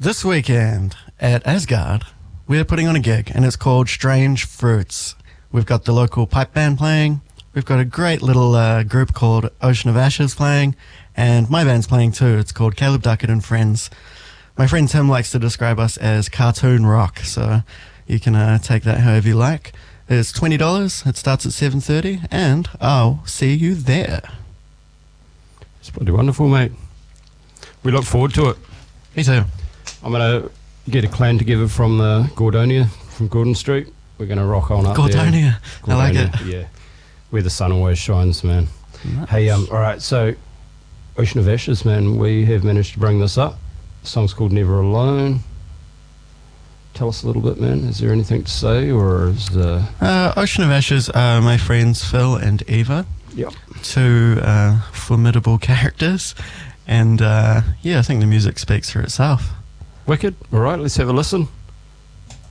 This weekend at Asgard, we're putting on a gig, and it's called Strange Fruits. We've got the local pipe band playing. We've got a great little group called Ocean of Ashes playing, and my band's playing too. It's called Caleb Duckett and Friends. My friend Tim likes to describe us as cartoon rock, so you can take that however you like. It's $20. It starts at 7:30, and I'll see you there. It's pretty wonderful, mate. We look forward to it. Me too. I'm going to get a clan together from the Gordonia, from Gordon Street. We're going to rock on up Gordonia. there. I like it. Yeah, where the sun always shines, man. Nice. Hey, all right, so Ocean of Ashes, man, we have managed to bring this up. The song's called Never Alone. Tell us a little bit, man. Is there anything to say, or is the... Ocean of Ashes are my friends Phil and Eva. Yep. Two formidable characters. And, I think the music speaks for itself. Wicked. All right, let's have a listen.